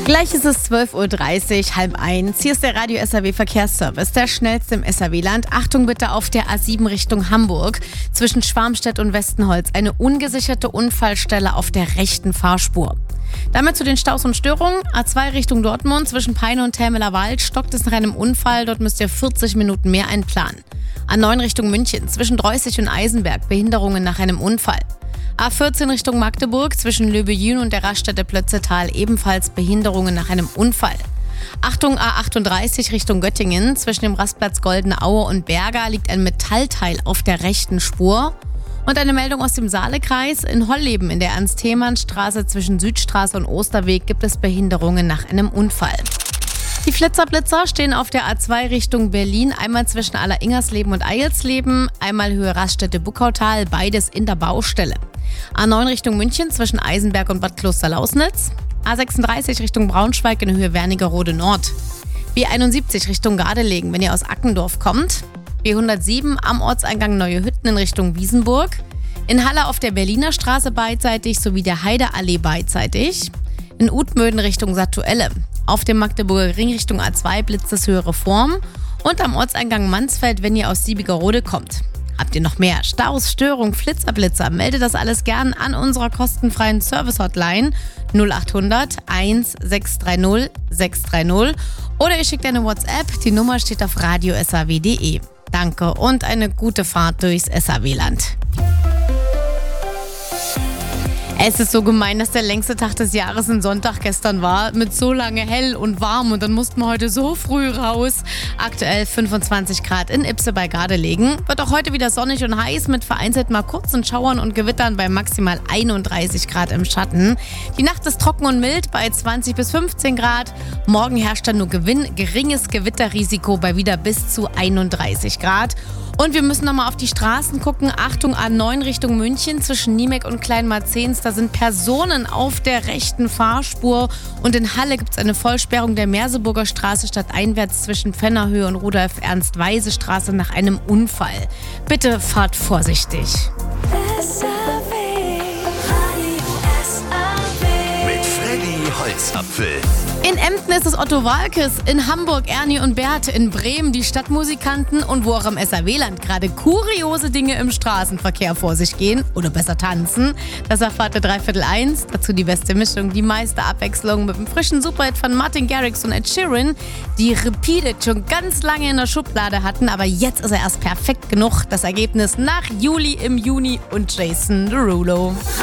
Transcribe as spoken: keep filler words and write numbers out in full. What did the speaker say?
Gleich ist es zwölf Uhr dreißig, halb eins. Hier ist der Radio S R W Verkehrsservice, der schnellste im S R W-Land. Achtung bitte auf der A sieben Richtung Hamburg. Zwischen Schwarmstedt und Westenholz eine ungesicherte Unfallstelle auf der rechten Fahrspur. Damit zu den Staus und Störungen. A zwei Richtung Dortmund, zwischen Peine und Termeler Wald stockt es nach einem Unfall. Dort müsst ihr vierzig Minuten mehr einplanen. A neun Richtung München, zwischen Dreußig und Eisenberg, Behinderungen nach einem Unfall. A vierzehn Richtung Magdeburg, zwischen Löbejün und der Raststätte Plötzetal, ebenfalls Behinderungen nach einem Unfall. Achtung, A achtunddreißig Richtung Göttingen, zwischen dem Rastplatz Goldene Aue und Berger liegt ein Metallteil auf der rechten Spur. Und eine Meldung aus dem Saalekreis: In Holleben in der Ernst-Thälmann-Straße zwischen Südstraße und Osterweg gibt es Behinderungen nach einem Unfall. Die Flitzerblitzer stehen auf der A zwei Richtung Berlin, einmal zwischen Aller-Ingersleben und Eilsleben, einmal Höhe Raststätte Buckautal, beides in der Baustelle. A neun Richtung München zwischen Eisenberg und Bad Kloster-Lausnitz, A sechsunddreißig Richtung Braunschweig in Höhe Wernigerode Nord, B einundsiebzig Richtung Gardelegen, wenn ihr aus Ackendorf kommt, B hundertsieben am Ortseingang Neue Hütten in Richtung Wiesenburg, in Halle auf der Berliner Straße beidseitig sowie der Heideallee beidseitig, in Utmöden Richtung Satuelle, auf dem Magdeburger Ring Richtung A zwei blitzt es höhere Form und am Ortseingang Mansfeld, wenn ihr aus Siebigerode kommt. Habt ihr noch mehr Staus, Störung, Flitzerblitzer? Meldet das alles gern an unserer kostenfreien Service-Hotline null achthundert eins sechs drei null sechs drei null oder ihr schickt eine WhatsApp. Die Nummer steht auf radio s r w punkt d e. Danke und eine gute Fahrt durchs S R W-Land. Es ist so gemein, dass der längste Tag des Jahres ein Sonntag gestern war, mit so lange hell und warm und dann mussten wir heute so früh raus. Aktuell fünfundzwanzig Grad in Ibse bei Gardelegen. Wird auch heute wieder sonnig und heiß mit vereinzelt mal kurzen Schauern und Gewittern bei maximal einunddreißig Grad im Schatten. Die Nacht ist trocken und mild bei zwanzig bis fünfzehn Grad. Morgen herrscht dann nur Gewinn, geringes Gewitterrisiko bei wieder bis zu einunddreißig Grad. Und wir müssen nochmal auf die Straßen gucken. Achtung, A neun Richtung München zwischen Niemek und Kleinmarzens. Da sind Personen auf der rechten Fahrspur. Und in Halle gibt es eine Vollsperrung der Merseburger Straße stadteinwärts zwischen Fennerhöhe und Rudolf-Ernst-Weise-Straße nach einem Unfall. Bitte fahrt vorsichtig. Mit Freddy Holzapfel. In Emden ist es Otto Walkes, in Hamburg Ernie und Bert, in Bremen die Stadtmusikanten und wo auch im S R W-Land gerade kuriose Dinge im Straßenverkehr vor sich gehen oder besser tanzen. Das erfahrt ihr dreiviertel eins. Dazu die beste Mischung, die meiste Abwechslung mit dem frischen Superhit von Martin Garrix und Ed Sheeran, die Repeat It schon ganz lange in der Schublade hatten, aber jetzt ist er erst perfekt genug. Das Ergebnis nach Juli im Juni und Jason Derulo.